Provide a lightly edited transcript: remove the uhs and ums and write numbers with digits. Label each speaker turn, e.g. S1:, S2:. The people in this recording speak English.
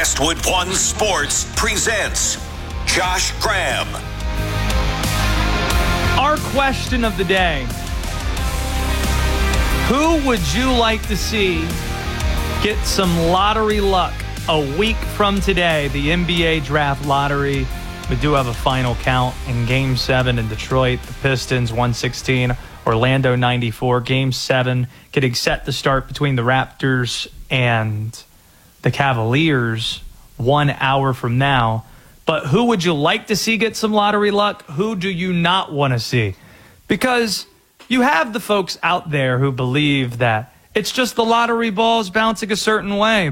S1: Westwood One Sports presents Josh Graham.
S2: Our question of the day: who would you like to see get some lottery luck a week from today? The NBA draft lottery. We do have a final count in Game 7 in Detroit. The Pistons 116, Orlando 94. Game 7 getting set to start between the Raptors and the Cavaliers 1 hour from now. But who would you like to see get some lottery luck? Who do you not want to see? Because you have the folks out there who believe that it's just the lottery balls bouncing a certain way.